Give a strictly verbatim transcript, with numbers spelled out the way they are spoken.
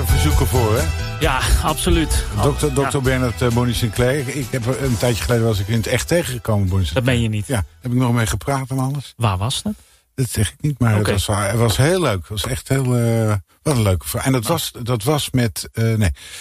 verzoeken voor, hè? Ja, absoluut. Dokter Dokter Ja. Bernard uh, Bonnie Sinclair. Ik heb een tijdje geleden was ik in het echt tegengekomen, Bonnie Sinclair. Dat ben je niet. Ja, heb ik nog mee gepraat en alles. Waar was dat? Dat zeg ik niet, maar Okay. het, was, het was heel leuk. Het was echt heel... Uh, wat een leuke vraag. En dat was, dat was met... Uh, nee,